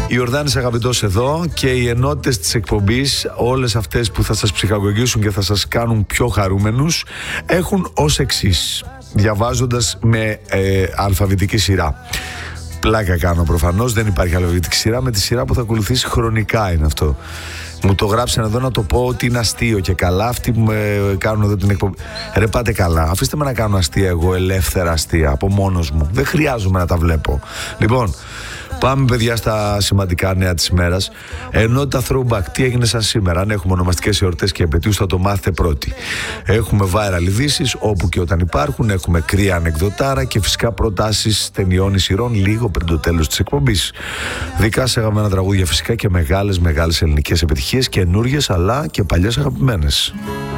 Η Ιορδάνης αγαπητός εδώ και οι ενότητες της εκπομπής, όλες αυτές που θα σας ψυχαγωγήσουν και θα σας κάνουν πιο χαρούμενους, έχουν ως εξής, διαβάζοντας με αλφαβητική σειρά. Πλάκα κάνω προφανώς, δεν υπάρχει αλφαβητική σειρά, με τη σειρά που θα ακολουθήσει χρονικά είναι αυτό. Μου το γράψαν εδώ να το πω ότι είναι αστείο και καλά. Αυτοί που με κάνουν εδώ την εκπομπή, ρε πάτε καλά, αφήστε με να κάνω αστεία εγώ, ελεύθερα αστεία από μόνος μου. Δεν χρειάζομαι να τα βλέπω. Λοιπόν, πάμε παιδιά στα σημαντικά νέα της ημέρας. Ενότητα throwback, τι έγινε σαν σήμερα. Αν έχουμε ονομαστικές εορτές και επετείους θα το μάθετε πρώτοι. Έχουμε viral ειδήσεις όπου και όταν υπάρχουν. Έχουμε κρύα ανεκδοτάρα και φυσικά προτάσεις ταινιών σειρών λίγο πριν το τέλος της εκπομπής. Δικά σε αγαπημένα τραγούδια φυσικά και μεγάλες ελληνικές επιτυχίες, καινούργιες αλλά και παλιές αγαπημένες.